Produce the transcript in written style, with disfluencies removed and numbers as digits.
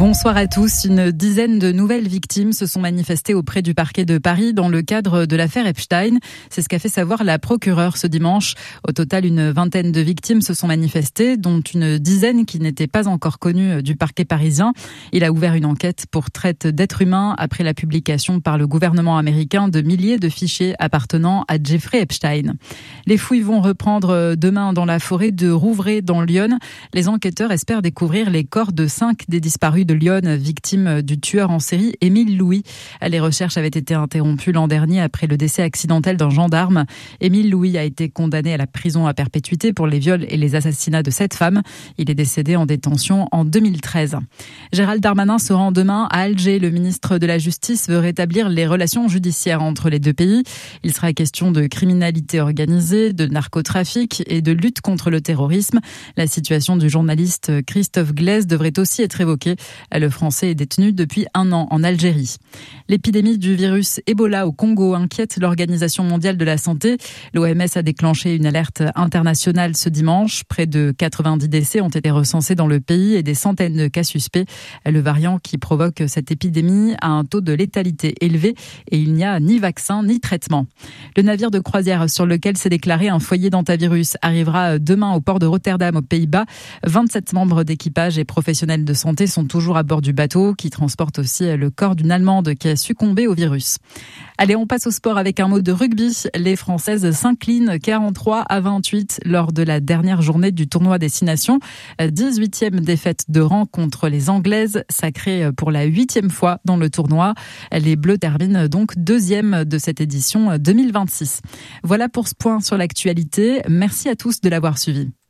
Bonsoir à tous. Une dizaine de nouvelles victimes se sont manifestées auprès du parquet de Paris dans le cadre de l'affaire Epstein. C'est ce qu'a fait savoir la procureure ce dimanche. Au total, une vingtaine de victimes se sont manifestées, dont une dizaine qui n'étaient pas encore connues du parquet parisien. Il a ouvert une enquête pour traite d'êtres humains après la publication par le gouvernement américain de milliers de fichiers appartenant à Jeffrey Epstein. Les fouilles vont reprendre demain dans la forêt de Rouvray dans l'Yonne. Les enquêteurs espèrent découvrir les corps de 5 des disparus de Lyon, victime du tueur en série Émile Louis. Les recherches avaient été interrompues l'an dernier après le décès accidentel d'un gendarme. Émile Louis a été condamné à la prison à perpétuité pour les viols et les assassinats de 7 femmes. Il est décédé en détention en 2013. Gérald Darmanin se rend demain à Alger. Le ministre de la Justice veut rétablir les relations judiciaires entre les deux pays. Il sera question de criminalité organisée, de narcotrafic et de lutte contre le terrorisme. La situation du journaliste Christophe Glaise devrait aussi être évoquée. Le Français est détenu depuis 1 an en Algérie. L'épidémie du virus Ebola au Congo inquiète l'Organisation mondiale de la santé. L'OMS a déclenché une alerte internationale ce dimanche. Près de 90 décès ont été recensés dans le pays et des centaines de cas suspects. Le variant qui provoque cette épidémie a un taux de létalité élevé et il n'y a ni vaccin ni traitement. Le navire de croisière sur lequel s'est déclaré un foyer d'hantavirus arrivera demain au port de Rotterdam aux Pays-Bas. 27 membres d'équipage et professionnels de santé sont toujours à bord du bateau qui transporte aussi le corps d'une Allemande qui a succombé au virus. Allez, on passe au sport avec un mot de rugby. Les Françaises s'inclinent 43-28 lors de la dernière journée du tournoi des 6 nations. 18e défaite de rang contre les Anglaises, sacrée pour la 8e fois dans le tournoi. Les Bleus terminent donc 2e de cette édition 2026. Voilà pour ce point sur l'actualité. Merci à tous de l'avoir suivi.